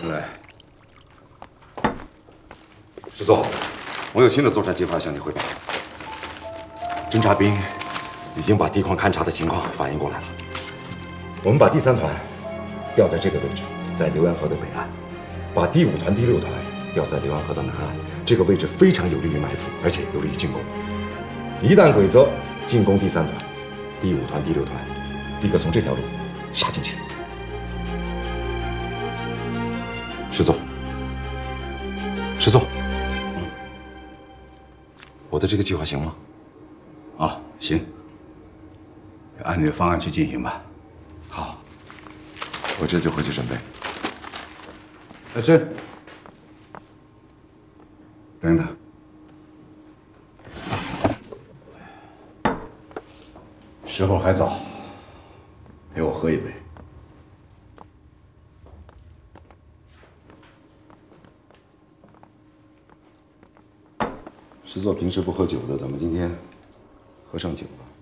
来。 师座，我有新的作战计划向你汇报。侦察兵已经把地矿勘察的情况反映过来了。我们把第3团调在这个位置，在浏阳河的北岸；把第5团、第6团调在浏阳河的南岸。这个位置非常有利于埋伏，而且有利于进攻。一旦鬼子进攻第3团、第5团、第6团，立刻从这条路杀进去。师座，师座，我的这个计划行吗？ 啊，行，按你的方案去进行吧。 好，我这就回去准备。 这，等等，时候还早，陪我喝一杯。 师座平时不喝酒的，怎么今天喝上酒了？